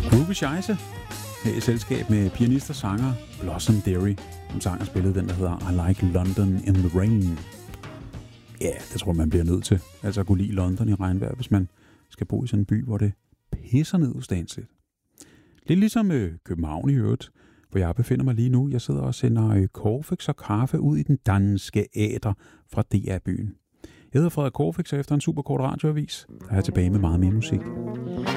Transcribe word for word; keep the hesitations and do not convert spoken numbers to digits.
Groovy Scheisse her i selskab med pianist og sanger Blossom Dearie, som sang og spillede den, der hedder I Like London in the Rain. Ja, yeah, det tror jeg, man bliver nødt til. Altså at kunne lide London i regnvejr, hvis man skal bo i sådan en by, hvor det pisser ned ustandsligt. Lidt ligesom øh, København i øvrigt, hvor jeg befinder mig lige nu. Jeg sidder og sender øh, cornflakes og kaffe ud i den danske æter fra D R-byen. Jeg hedder Frederik Cornflakes, og efter en super kort radioavis, der er jeg tilbage med meget mere musik.